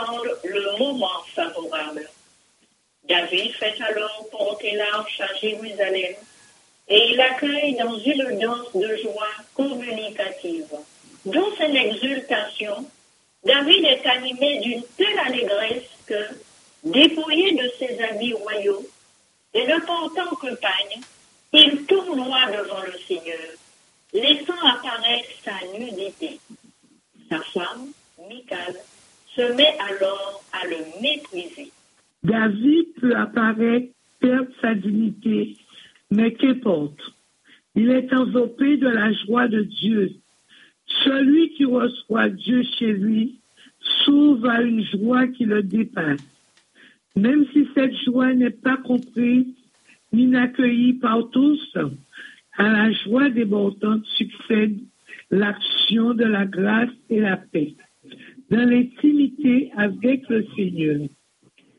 attendre le moment favorable. David fait alors porter l'arche à Jérusalem et il accueille dans une danse de joie communicative. Dans son exultation, David est animé d'une telle allégresse que, dépouillé de ses habits royaux et ne portant que pagne, il tournoie devant le Seigneur, laissant apparaître sa nudité. Sa femme, Michal, se met alors à le mépriser. David peut apparaître perdre sa dignité, mais qu'importe. Il est enveloppé de la joie de Dieu. Celui qui reçoit Dieu chez lui s'ouvre à une joie qui le dépasse. Même si cette joie n'est pas comprise ni accueillie par tous, à la joie débordante succède l'action de la grâce et la paix, dans l'intimité avec le Seigneur.